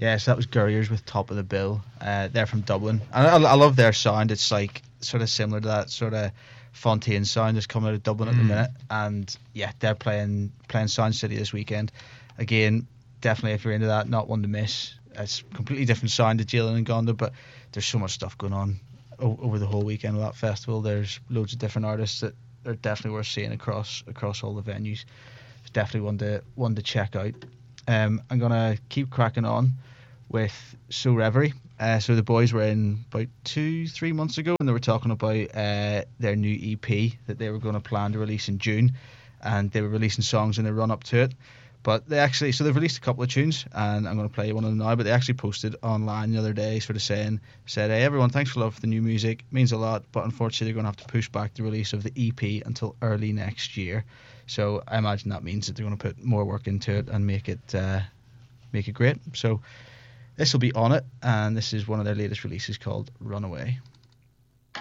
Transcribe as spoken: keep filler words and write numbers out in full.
Yeah, so that was Gurriers with Top of the Bill. Uh, they're from Dublin. And I, I love their sound. It's like sort of similar to that sort of Fontaine sound that's coming out of Dublin mm. at the minute. And yeah, they're playing playing Sound City this weekend. Again, definitely if you're into that, not one to miss. It's completely different sound to Jalen and Gonda, but there's so much stuff going on o- over the whole weekend of that festival. There's loads of different artists that are definitely worth seeing across across all the venues. It's definitely one to one to check out. Um, I'm gonna keep cracking on with So Reverie. Uh, so the boys were in about two, three months ago, and they were talking about uh, their new E P that they were going to plan to release in June, and they were releasing songs in the run up to it. But they actually, so they've released a couple of tunes, and I'm going to play one of them now. But they actually posted online the other day, sort of saying, said, "Hey everyone, thanks for love for the new music. It means a lot, but unfortunately they're going to have to push back the release of the E P until early next year." So I imagine that means that they're going to put more work into it and make it uh, make it great. So this will be on it, and this is one of their latest releases called Runaway.